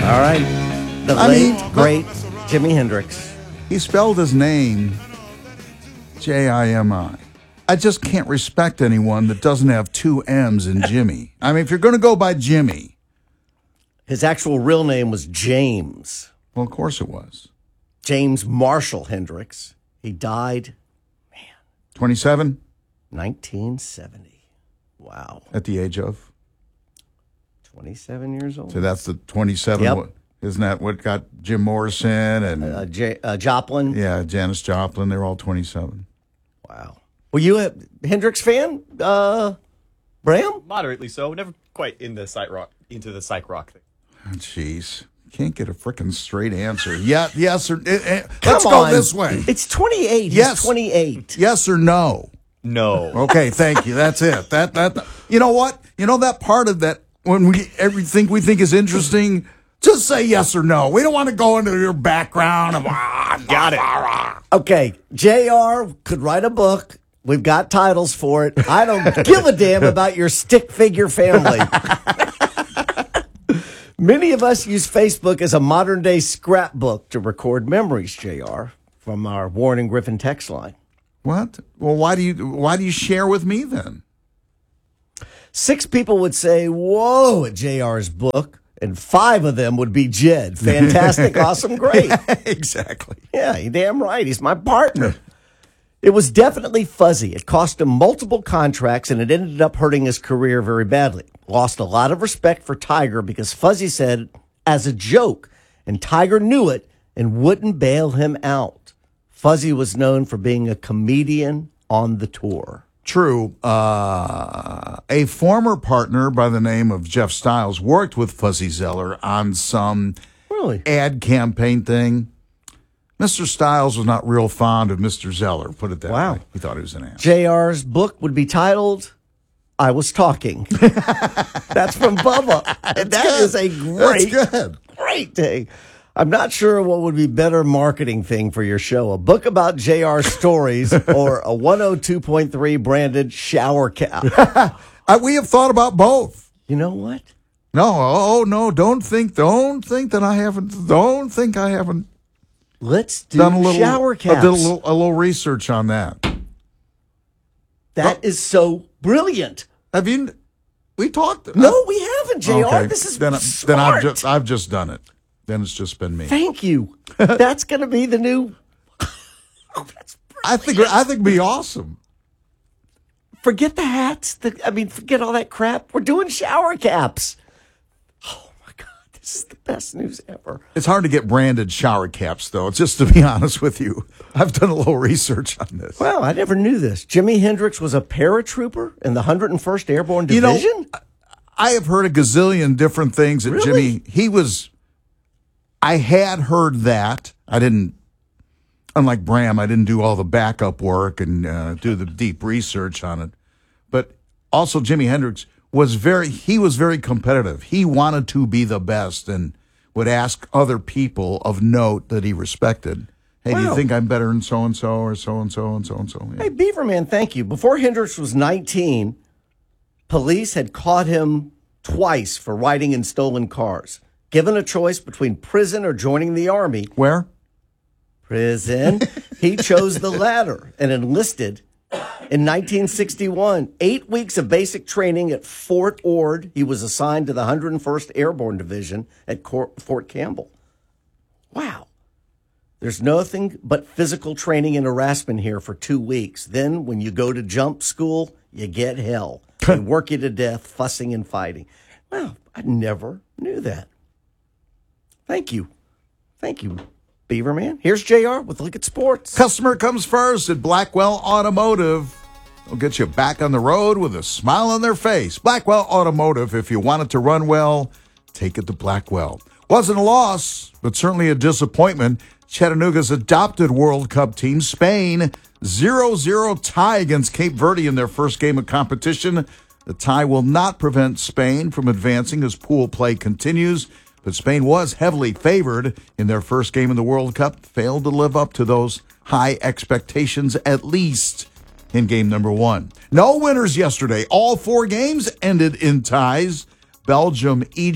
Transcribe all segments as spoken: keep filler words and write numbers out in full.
All right. The I late, mean, great Jimi Hendrix. He spelled his name J I M I. I just can't respect anyone that doesn't have two M's in Jimmy. I mean, if you're going to go by Jimmy. His actual real name was James. Well, of course it was. James Marshall Hendrix. He died, man. twenty-seven? nineteen seventy. Wow. At the age of? twenty-seven years old. So that's the twenty-seven. Yep. What, isn't that what got Jim Morrison and Uh, J- uh, Joplin. yeah, Janis Joplin? They're all twenty-seven. Wow. Were you a Hendrix fan, uh, Bram? Moderately so. Never quite in the psych rock into the psych rock thing. Oh, jeez, can't get a freaking straight answer. Yeah, yes or eh, eh, Come let's on. go this way. It's twenty-eight. Yes. He's twenty-eight. Yes or no? No. Okay, thank you. That's it. That that you know what? You know that part of that when we everything we think is interesting, just say yes or no. We don't want to go into your background. Of, ah, Got it. ah, ah. Okay, J R could write a book. We've got titles for it. I don't give a damn about your stick figure family. Many of us use Facebook as a modern-day scrapbook to record memories, J R, from our Warren and Griffin text line. What? Well, why do you why do you share with me then? Six people would say, whoa, at J R's book, and five of them would be Jed. Fantastic, awesome, great. Exactly. Yeah, you're damn right. He's my partner. It was definitely fuzzy. It cost him multiple contracts, and it ended up hurting his career very badly. Lost a lot of respect for Tiger because Fuzzy said it as a joke, and Tiger knew it and wouldn't bail him out. Fuzzy was known for being a comedian on the tour. True. Uh, a former partner by the name of Jeff Styles worked with Fuzzy Zeller on some Really? ad campaign thing. Mister Styles was not real fond of Mister Zeller, put it that Wow. way. He thought he was an ass. J R's book would be titled, I Was Talking. That's from Bubba. That good. is a great, That's good. great thing. I'm not sure what would be better marketing thing for your show, a book about J R stories or a one oh two point three branded shower cap. I, we have thought about both. You know what? No, oh no, don't think, don't think that I haven't, don't think I haven't Let's do done a little, shower a caps. little, a little research on that. That is so brilliant. Have you? We talked. No, we haven't, J R. Okay. This is then, smart. then I've just, I've just done it. Then it's just been me. Thank you. That's going to be the new. Oh, that's I think, I think it'd be awesome. Forget the hats. The, I mean, forget all that crap. We're doing shower caps. Oh, my God. This is the best news ever. It's hard to get branded shower caps, though. Just to be honest with you, I've done a little research on this. Wow, I never knew this. Jimi Hendrix was a paratrooper in the one hundred first Airborne You know, Division? I have heard a gazillion different things that Really? Jimmy, he was, I had heard that. I didn't, unlike Bram, I didn't do all the backup work and uh, do the deep research on it. But also Jimi Hendrix was very, he was very competitive. He wanted to be the best and would ask other people of note that he respected, hey, do you Wow. think I'm better than so-and-so or so-and-so and so-and-so? Yeah. Hey, Beaverman, thank you. Before Hendrix was nineteen, police had caught him twice for riding in stolen cars. Given a choice between prison or joining the Army, Where? prison, he chose the latter and enlisted in nineteen sixty-one. Eight weeks of basic training at Fort Ord. He was assigned to the one hundred first Airborne Division at Cor- Fort Campbell. Wow. There's nothing but physical training and harassment here for two weeks. Then, when you go to jump school, you get hell. They work you to death, fussing and fighting. Wow, I never knew that. Thank you. Thank you, Beaverman. Here's J R with Look at Sports. Customer comes first at Blackwell Automotive. They'll get you back on the road with a smile on their face. Blackwell Automotive, if you want it to run well, take it to Blackwell. Wasn't a loss, but certainly a disappointment. Chattanooga's adopted World Cup team, Spain, zero zero tie against Cape Verde in their first game of competition. The tie will not prevent Spain from advancing as pool play continues, but Spain was heavily favored in their first game in the World Cup, failed to live up to those high expectations, at least in game number one. No winners yesterday. All four games ended in ties. Belgium, Egypt,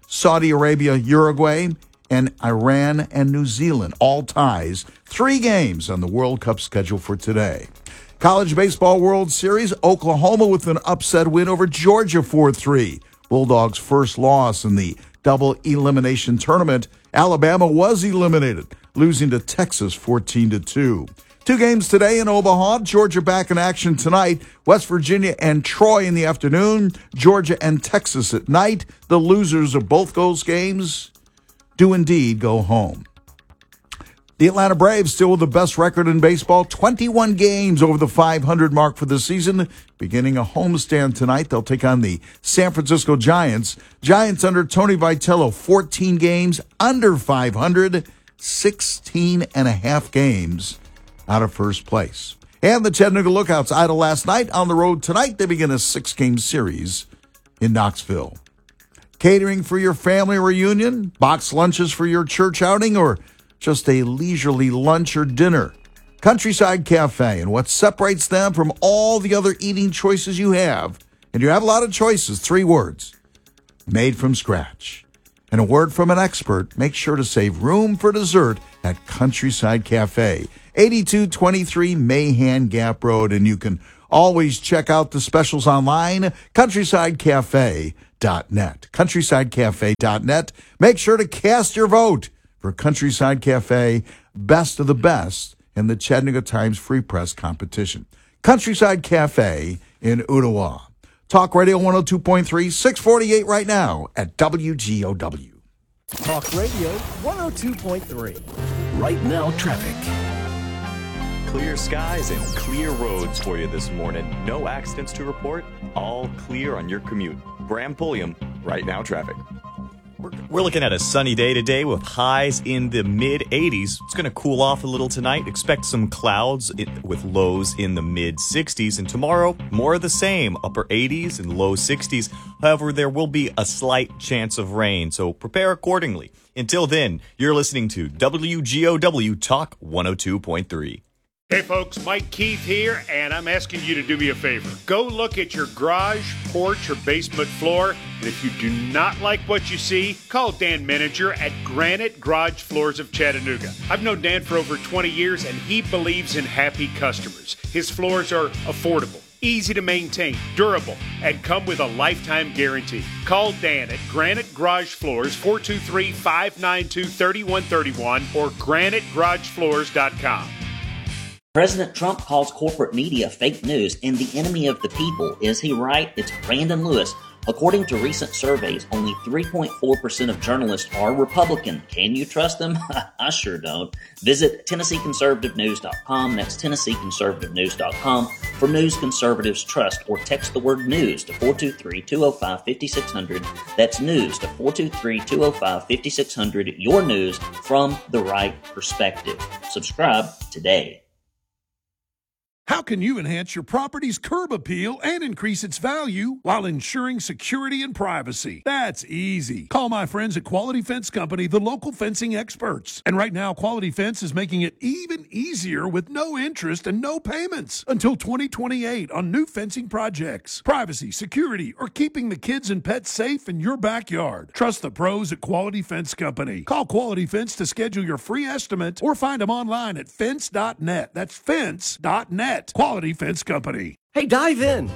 Saudi Arabia, Uruguay, and Iran and New Zealand, all ties. Three games on the World Cup schedule for today. College Baseball World Series, Oklahoma with an upset win over Georgia four three. Bulldogs' first loss in the double elimination tournament. Alabama was eliminated, losing to Texas fourteen to two. Two games today in Omaha. Georgia back in action tonight. West Virginia and Troy in the afternoon. Georgia and Texas at night. The losers of both those games do indeed go home. The Atlanta Braves still with the best record in baseball, twenty-one games over the five hundred mark for the season. Beginning a homestand tonight, they'll take on the San Francisco Giants. Giants under Tony Vitello, fourteen games under five hundred, sixteen and a half games out of first place. And the Chattanooga Lookouts idle last night. On the road tonight, they begin a six-game series in Knoxville. Catering for your family reunion, box lunches for your church outing, or just a leisurely lunch or dinner. Countryside Cafe, and what separates them from all the other eating choices you have, and you have a lot of choices, three words: made from scratch. And a word from an expert: make sure to save room for dessert at Countryside Cafe, eighty-two twenty-three Mahan Gap Road. And you can always check out the specials online, countryside cafe dot net. countryside cafe dot net. Make sure to cast your vote for Countryside Cafe, best of the best in the Chattanooga Times Free Press competition. Countryside Cafe in Ottawa. Talk Radio one oh two point three, six forty-eight right now at W G O W. Talk Radio one oh two point three. Right now, traffic. Clear skies and clear roads for you this morning. No accidents to report. All clear on your commute. Bram Pulliam, Right Now Traffic. We're, we're looking at a sunny day today with highs in the mid eighties. It's going to cool off a little tonight. Expect some clouds with lows in the mid sixties. And tomorrow, more of the same, upper eighties and low sixties. However, there will be a slight chance of rain, so prepare accordingly. Until then, you're listening to W G O W Talk one oh two point three. Hey folks, Mike Keith here, and I'm asking you to do me a favor. Go look at your garage, porch, or basement floor, and if you do not like what you see, call Dan Menninger at Granite Garage Floors of Chattanooga. I've known Dan for over twenty years, and he believes in happy customers. His floors are affordable, easy to maintain, durable, and come with a lifetime guarantee. Call Dan at Granite Garage Floors, four two three, five nine two, three one three one or granite garage floors dot com. President Trump calls corporate media fake news and the enemy of the people. Is he right? It's Brandon Lewis. According to recent surveys, only three point four percent of journalists are Republican. Can you trust them? I sure don't. Visit Tennessee Conservative News dot com. That's Tennessee Conservative News dot com for news conservatives trust, or text the word news to four two three, two oh five, five six zero zero. That's news to four two three, two oh five, five six zero zero. Your news from the right perspective. Subscribe today. How can you enhance your property's curb appeal and increase its value while ensuring security and privacy? That's easy. Call my friends at Quality Fence Company, the local fencing experts. And right now, Quality Fence is making it even easier with no interest and no payments until twenty twenty-eight on new fencing projects. Privacy, security, or keeping the kids and pets safe in your backyard. Trust the pros at Quality Fence Company. Call Quality Fence to schedule your free estimate or find them online at fence dot net. That's fence dot net. Quality Fence Company. Hey, dive in.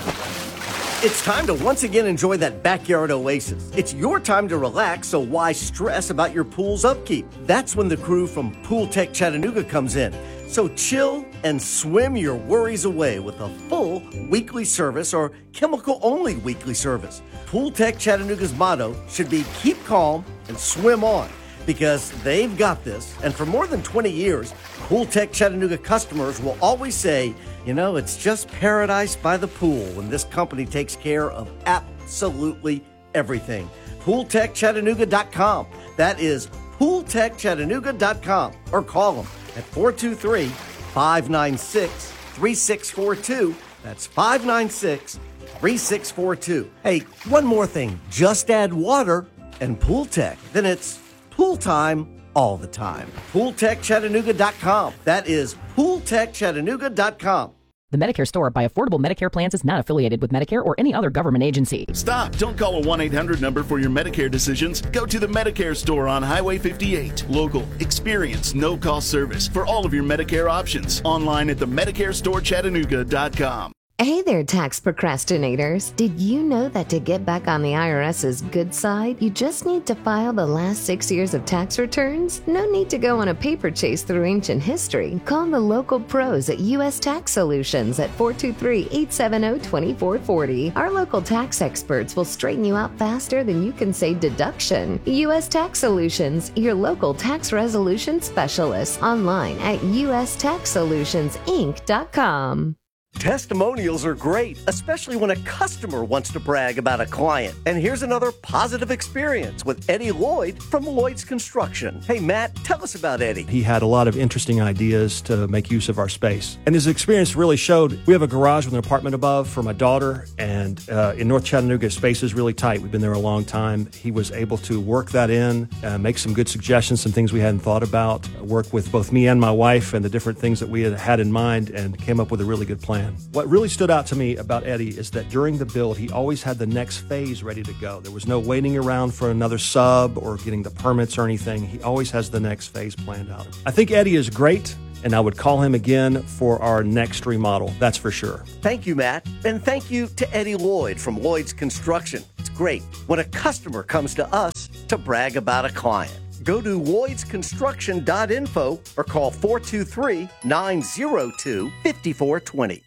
It's time to once again enjoy that backyard oasis. It's your time to relax, so why stress about your pool's upkeep? That's when the crew from Pool Tech Chattanooga comes in. So chill and swim your worries away with a full weekly service or chemical-only weekly service. Pool Tech Chattanooga's motto should be keep calm and swim on, because they've got this. And for more than twenty years, Pool Tech Chattanooga customers will always say, you know, it's just paradise by the pool when this company takes care of absolutely everything. pool tech chattanooga dot com. That is pool tech chattanooga dot com. Or call them at four two three, five nine six, three six four two. That's five nine six, three six four two. Hey, one more thing. Just add water and Pool Tech. Then it's pool time all the time. pool tech chattanooga dot com. That is pool tech chattanooga dot com. The Medicare Store by Affordable Medicare Plans is not affiliated with Medicare or any other government agency. Stop. Don't call a one eight hundred number for your Medicare decisions. Go to the Medicare Store on Highway fifty-eight. Local, experienced, no-cost service for all of your Medicare options. Online at the medicare store chattanooga dot com. Hey there, tax procrastinators. Did you know that to get back on the IRS's good side, you just need to file the last six years of tax returns? No need to go on a paper chase through ancient history. Call the local pros at U S Tax Solutions at four two three, eight seven zero, two four four zero. Our local tax experts will straighten you out faster than you can say deduction. U S Tax Solutions, your local tax resolution specialist. Online at U S tax solutions inc dot com. Testimonials are great, especially when a customer wants to brag about a client. And here's another positive experience with Eddie Lloyd from Lloyd's Construction. Hey, Matt, tell us about Eddie. He had a lot of interesting ideas to make use of our space. And his experience really showed. We have a garage with an apartment above for my daughter, and uh, in North Chattanooga, space is really tight. We've been there a long time. He was able to work that in, uh, make some good suggestions, some things we hadn't thought about, work with both me and my wife and the different things that we had had in mind, and came up with a really good plan. What really stood out to me about Eddie is that during the build, he always had the next phase ready to go. There was no waiting around for another sub or getting the permits or anything. He always has the next phase planned out. I think Eddie is great, and I would call him again for our next remodel. That's for sure. Thank you, Matt. And thank you to Eddie Lloyd from Lloyd's Construction. It's great when a customer comes to us to brag about a client. Go to lloyds construction dot info or call four two three, nine zero two, five four two zero.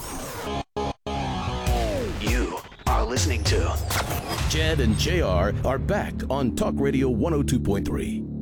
You are listening to Jed and J R are back on Talk Radio one oh two point three.